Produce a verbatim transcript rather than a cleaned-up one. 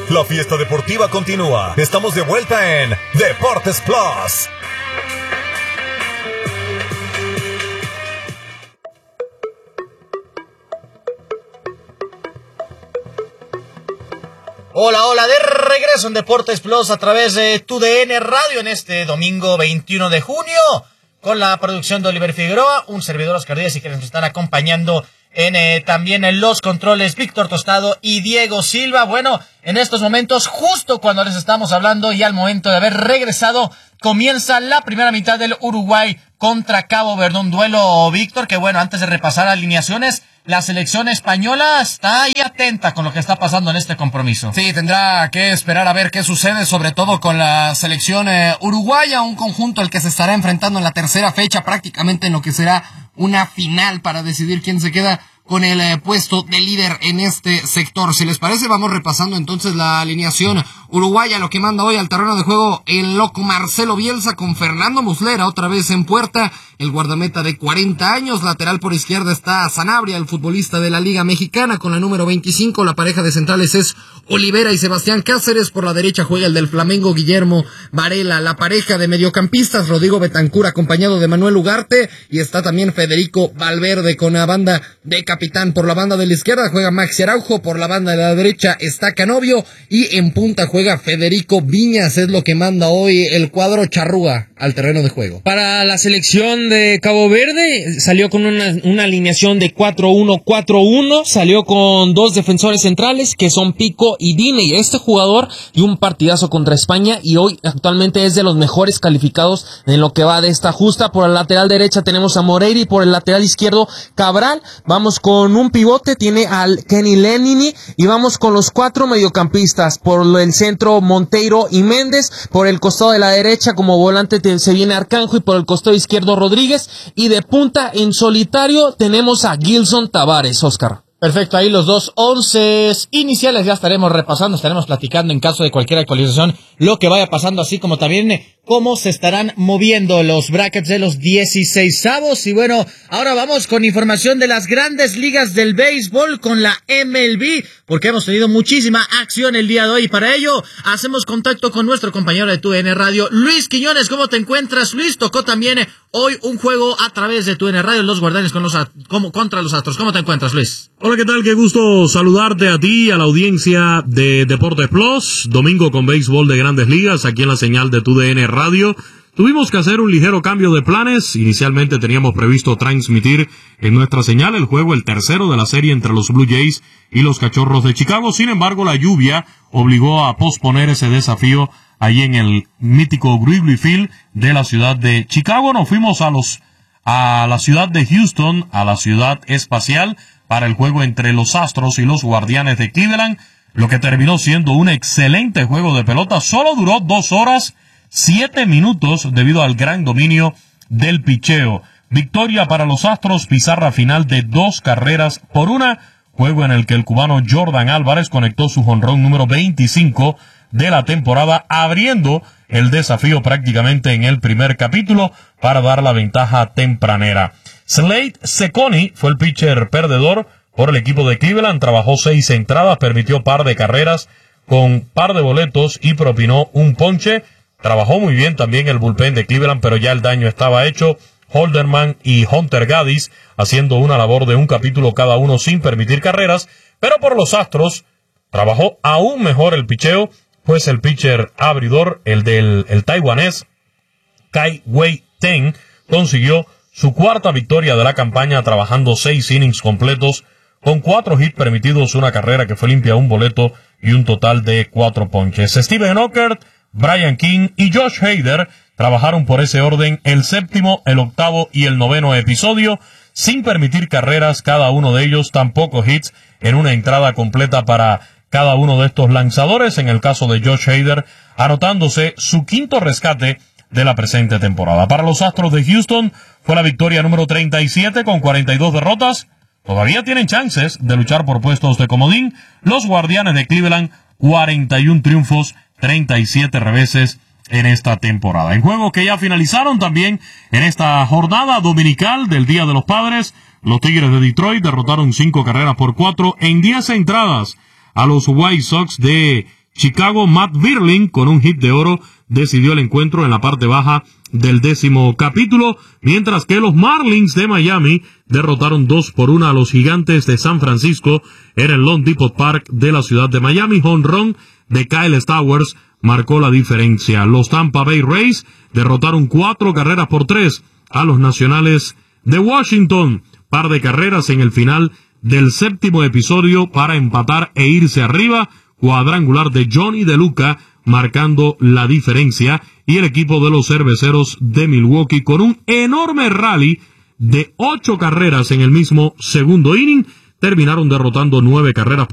La fiesta deportiva continúa. Estamos de vuelta en Deportes Plus. Hola, hola, de regreso en Deportes Plus a través de Tu D N Radio en este domingo veintiuno de junio, con la producción de Oliver Figueroa, un servidor Oscar Díaz y que nos están acompañando en eh, también en los controles Víctor Tostado y Diego Silva. Bueno, en estos momentos, justo cuando les estamos hablando y al momento de haber regresado, comienza la primera mitad del Uruguay contra Cabo Verde, un duelo, Víctor, que bueno, antes de repasar alineaciones, la selección española está ahí atenta con lo que está pasando en este compromiso. Sí, tendrá que esperar a ver qué sucede, sobre todo con la selección eh, uruguaya, un conjunto al que se estará enfrentando en la tercera fecha, prácticamente en lo que será una final para decidir quién se queda con el eh, puesto de líder en este sector. Si les parece, vamos repasando entonces la alineación uruguaya, lo que manda hoy al terreno de juego el loco Marcelo Bielsa, con Fernando Muslera otra vez en puerta, el guardameta de cuarenta años, lateral por izquierda está Sanabria, el futbolista de la Liga Mexicana, con la número veinticinco, la pareja de centrales es Olivera y Sebastián Cáceres, por la derecha juega el del Flamengo Guillermo Varela, la pareja de mediocampistas Rodrigo Betancur acompañado de Manuel Ugarte, y está también Federico Valverde con la banda de capitán. Por la banda de la izquierda juega Maxi Araujo, por la banda de la derecha está Canovio, y en punta juega Federico Viñas. Es lo que manda hoy el cuadro charrúa al terreno de juego. Para la selección de Cabo Verde salió con una, una alineación de cuatro uno cuatro uno, salió con dos defensores centrales que son Pico y Diney. Este jugador dio un partidazo contra España y hoy actualmente es de los mejores calificados en lo que va de esta justa. Por el lateral derecha tenemos a Moreira y por el lateral izquierdo Cabral. Vamos con un pivote, tiene al Kenny Lenini, y vamos con los cuatro mediocampistas. Por el centro Monteiro y Méndez, por el costado de la derecha como volante se viene Arcanjo y por el costado izquierdo Rodríguez, y de punta en solitario tenemos a Gilson Tavares. Oscar. Perfecto, ahí los dos once iniciales ya estaremos repasando, estaremos platicando en caso de cualquier actualización lo que vaya pasando, así como también cómo se estarán moviendo los brackets de los dieciseisavos. Y bueno, ahora vamos con información de las grandes ligas del béisbol con la M L B, porque hemos tenido muchísima acción el día de hoy, y para ello hacemos contacto con nuestro compañero de Tu D N Radio, Luis Quiñones. ¿Cómo te encuentras, Luis? Tocó también hoy un juego a través de Tu D N Radio, los Guardianes con los, como, contra los Astros. ¿Cómo te encuentras, Luis? Hola, ¿qué tal? Qué gusto saludarte a ti, a la audiencia de Deportes Plus. Domingo con béisbol de Grandes Ligas, aquí en la señal de Tu D N Radio. Tuvimos que hacer un ligero cambio de planes. Inicialmente teníamos previsto transmitir en nuestra señal el juego, el tercero de la serie entre los Blue Jays y los Cachorros de Chicago. Sin embargo, la lluvia obligó a posponer ese desafío ahí en el mítico Wrigley Field de la ciudad de Chicago. Nos fuimos a los a la ciudad de Houston, a la ciudad espacial, para el juego entre los Astros y los Guardianes de Cleveland, lo que terminó siendo un excelente juego de pelota. Solo duró dos horas, siete minutos, debido al gran dominio del picheo. Victoria para los Astros, pizarra final de dos carreras por una, juego en el que el cubano Jordan Álvarez conectó su jonrón número veinticinco de la temporada, abriendo el desafío prácticamente en el primer capítulo para dar la ventaja tempranera. Slade Cecconi fue el pitcher perdedor por el equipo de Cleveland. Trabajó seis entradas, permitió par de carreras con par de boletos y propinó un ponche. Trabajó muy bien también el bullpen de Cleveland, pero ya el daño estaba hecho. Holderman y Hunter Gaddis haciendo una labor de un capítulo cada uno sin permitir carreras. Pero por los Astros trabajó aún mejor el picheo, pues el pitcher abridor, el del el taiwanés Kai Wei Ten, consiguió su cuarta victoria de la campaña, trabajando seis innings completos, con cuatro hits permitidos, una carrera que fue limpia, un boleto y un total de cuatro ponches. Steven Ockert, Brian King y Josh Hader trabajaron por ese orden el séptimo, el octavo y el noveno episodio, sin permitir carreras cada uno de ellos, tampoco hits en una entrada completa para cada uno de estos lanzadores. En el caso de Josh Hader, anotándose su quinto rescate de la presente temporada. Para los Astros de Houston fue la victoria número treinta y siete con cuarenta y dos derrotas. Todavía tienen chances de luchar por puestos de comodín. Los Guardianes de Cleveland, cuarenta y uno triunfos, treinta y siete reveses en esta temporada. En juegos que ya finalizaron también en esta jornada dominical del Día de los Padres, los Tigres de Detroit derrotaron cinco carreras por cuatro en diez entradas a los White Sox de Chicago, Matt Vierling, con un hit de oro, decidió el encuentro en la parte baja del décimo capítulo, mientras que los Marlins de Miami derrotaron dos por una a los Gigantes de San Francisco en el Lone Depot Park de la ciudad de Miami. Jonrón de Kyle Stowers marcó la diferencia. Los Tampa Bay Rays derrotaron cuatro carreras por tres a los Nacionales de Washington. Par de carreras en el final del séptimo episodio para empatar e irse arriba. Cuadrangular de Johnny De Luca marcando la diferencia, y el equipo de los Cerveceros de Milwaukee con un enorme rally de ocho carreras en el mismo segundo inning terminaron derrotando nueve carreras